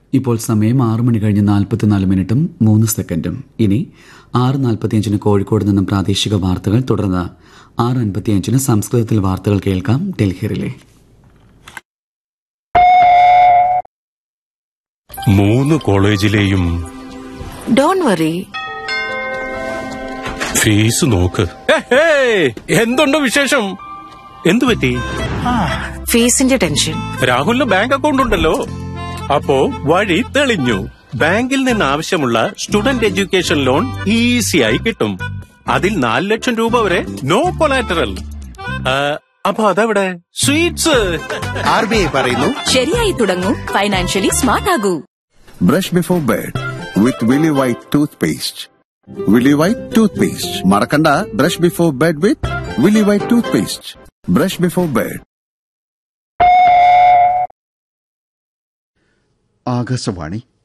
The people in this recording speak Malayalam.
ഇപ്പോൾ സമയം 6:44 3 ഇനി 6:45 കോഴിക്കോട് നിന്നും പ്രാദേശിക വാർത്തകൾ, തുടർന്ന് 6:55 സംസ്കൃതത്തിൽ വാർത്തകൾ കേൾക്കാം. ഡൽഹിയിലെ 3 കോളേജിലെയും ഡോണ്ട് വറി, ഫീസ് നോക്ക്. എന്തുണ്ട് വിശേഷം? എന്തു പറ്റി? ഫീസിന്റെ ടെൻഷൻ. രാഹുലിന് ബാങ്ക് അക്കൗണ്ട് ഉണ്ടല്ലോ, അപ്പോ വഴി തെളിഞ്ഞു. ബാങ്കിൽ നിന്ന് ആവശ്യമുള്ള സ്റ്റുഡന്റ് എഡ്യൂക്കേഷൻ ലോൺ ഈസിയായി കിട്ടും. അതിൽ 4 ലക്ഷം രൂപ വരെ നോ കൊളാറ്ററൽ. അപ്പൊ അതെവിടെ? സ്വീറ്റ്സ്. RBI പറയുന്നു, ശരിയായി തുടങ്ങൂ, financially smart ആകൂ. Brush before bed with Willy White toothpaste. Willy White toothpaste. Marakanda, brush before bed with Willy White toothpaste. Brush before bed. Akashvani